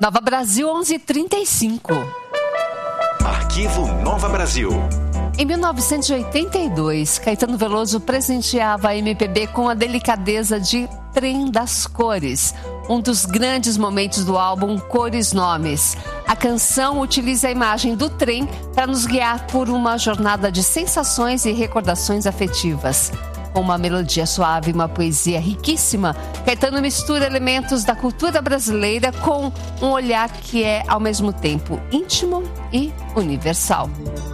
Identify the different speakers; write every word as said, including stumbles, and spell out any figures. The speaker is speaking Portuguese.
Speaker 1: Nova Brasil onze e trinta e cinco.
Speaker 2: Arquivo Nova Brasil.
Speaker 1: Em mil novecentos e oitenta e dois, Caetano Veloso presenteava a M P B com a delicadeza de Trem das Cores, um dos grandes momentos do álbum Cores Nomes. A canção utiliza a imagem do trem para nos guiar por uma jornada de sensações e recordações afetivas. Com uma melodia suave e uma poesia riquíssima, Caetano mistura elementos da cultura brasileira com um olhar que é, ao mesmo tempo, íntimo e universal.